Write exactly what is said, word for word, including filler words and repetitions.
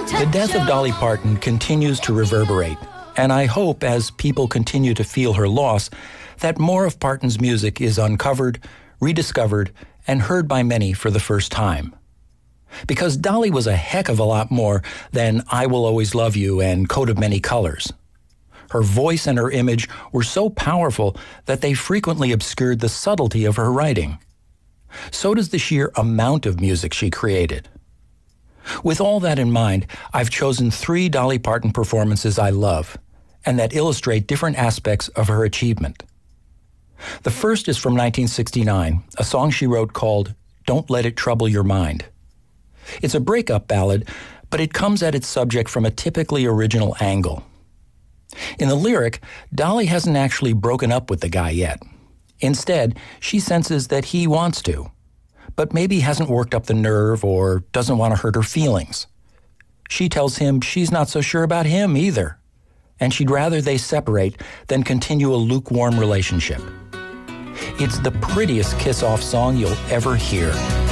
The death of Dolly Parton continues to reverberate, and I hope as people continue to feel her loss, that more of Parton's music is uncovered, rediscovered, and heard by many for the first time. Because Dolly was a heck of a lot more than I Will Always Love You and Coat of Many Colors. Her voice and her image were so powerful that they frequently obscured the subtlety of her writing. So does the sheer amount of music she created. With all that in mind, I've chosen three Dolly Parton performances I love, and that illustrate different aspects of her achievement. The first is from nineteen sixty-nine, a song she wrote called Don't Let It Trouble Your Mind. It's a breakup ballad, but it comes at its subject from a typically original angle. In the lyric, Dolly hasn't actually broken up with the guy yet. Instead, she senses that he wants to, but maybe hasn't worked up the nerve or doesn't want to hurt her feelings. She tells him she's not so sure about him either, and she'd rather they separate than continue a lukewarm relationship. It's the prettiest kiss-off song you'll ever hear.